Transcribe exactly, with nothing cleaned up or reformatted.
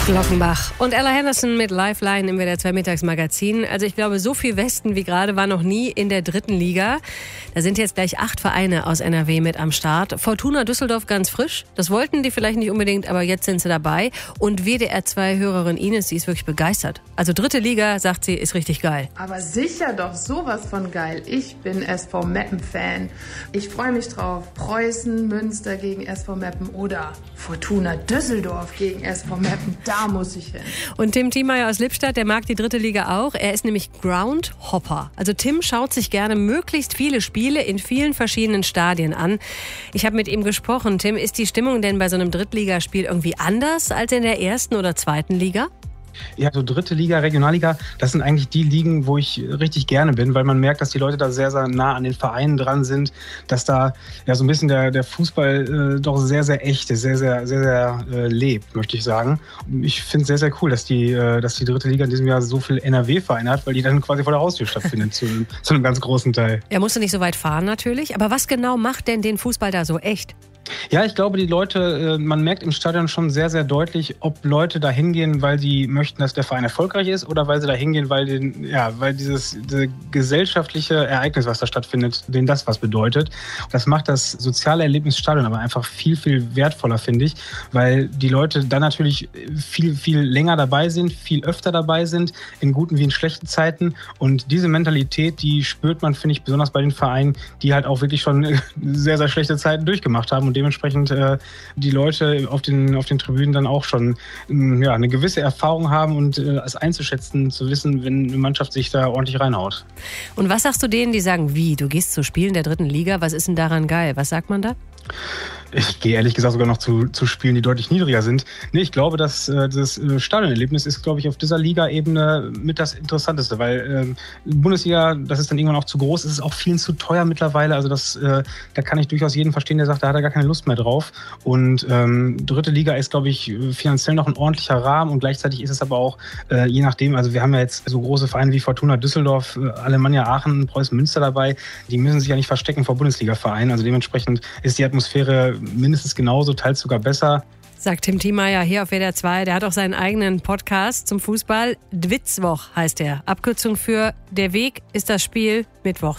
Glockenbach und Ella Henderson mit Lifeline im W D R zwei Mittagsmagazin. Also ich glaube, so viel Westen wie gerade war noch nie in der dritten Liga. Da sind jetzt gleich acht Vereine aus N R W mit am Start. Fortuna Düsseldorf ganz frisch. Das wollten die vielleicht nicht unbedingt, aber jetzt sind sie dabei. Und W D R zwei Hörerin Ines, die ist wirklich begeistert. Also dritte Liga, sagt sie, ist richtig geil. Aber sicher doch, sowas von geil. Ich bin S V Meppen-Fan. Ich freue mich drauf. Preußen, Münster gegen S V Meppen oder Fortuna Düsseldorf gegen S V Meppen. Da muss ich hin. Und Tim Thiemeyer aus Lippstadt, der mag die dritte Liga auch. Er ist nämlich Groundhopper. Also Tim schaut sich gerne möglichst viele Spiele in vielen verschiedenen Stadien an. Ich habe mit ihm gesprochen. Tim, ist die Stimmung denn bei so einem Drittligaspiel irgendwie anders als in der ersten oder zweiten Liga? Ja, so dritte Liga, Regionalliga, das sind eigentlich die Ligen, wo ich richtig gerne bin, weil man merkt, dass die Leute da sehr, sehr nah an den Vereinen dran sind, dass da ja so ein bisschen der, der Fußball äh, doch sehr, sehr echt ist, sehr, sehr, sehr, sehr äh, lebt, möchte ich sagen. Ich finde es sehr, sehr cool, dass die, äh, dass die dritte Liga in diesem Jahr so viel N R W-Vereine hat, weil die dann quasi vor der Haustür stattfindet, zu, zu einem ganz großen Teil. Er musste nicht so weit fahren natürlich, aber was genau macht denn den Fußball da so echt? Ja, ich glaube, die Leute, man merkt im Stadion schon sehr, sehr deutlich, ob Leute da hingehen, weil sie möchten, dass der Verein erfolgreich ist oder weil sie da hingehen, weil, den, ja, weil dieses diese gesellschaftliche Ereignis, was da stattfindet, denen das was bedeutet. Das macht das soziale Erlebnis Stadion aber einfach viel, viel wertvoller, finde ich, weil die Leute dann natürlich viel, viel länger dabei sind, viel öfter dabei sind, in guten wie in schlechten Zeiten. Und diese Mentalität, die spürt man, finde ich, besonders bei den Vereinen, die halt auch wirklich schon sehr, sehr schlechte Zeiten durchgemacht haben. Und dementsprechend äh, die Leute auf den, auf den Tribünen dann auch schon ähm, ja, eine gewisse Erfahrung haben und äh, es einzuschätzen, zu wissen, wenn eine Mannschaft sich da ordentlich reinhaut. Und was sagst du denen, die sagen, wie, du gehst zu Spielen der dritten Liga, was ist denn daran geil? Was sagt man da? Ich gehe ehrlich gesagt sogar noch zu, zu Spielen, die deutlich niedriger sind. Nee, ich glaube, dass äh, das äh, Stadionerlebnis ist, glaube ich, auf dieser Liga-Ebene mit das Interessanteste, weil äh, Bundesliga, das ist dann irgendwann auch zu groß, es ist auch vielen zu teuer mittlerweile. Also das, äh, da kann ich durchaus jeden verstehen, der sagt, da hat er gar keine Lust mehr drauf. Und ähm, dritte Liga ist, glaube ich, finanziell noch ein ordentlicher Rahmen und gleichzeitig ist es aber auch, äh, je nachdem, also wir haben ja jetzt so große Vereine wie Fortuna Düsseldorf, äh, Alemannia Aachen, Preußen Münster dabei, die müssen sich ja nicht verstecken vor Bundesliga-Vereinen. Also dementsprechend ist die Atmosphäre mindestens genauso, teils sogar besser. Sagt Tim Thiemeyer hier auf W D R zwei. Der hat auch seinen eigenen Podcast zum Fußball. Dwitzwoch heißt er. Abkürzung für Der Weg ist das Spiel, mittwochs.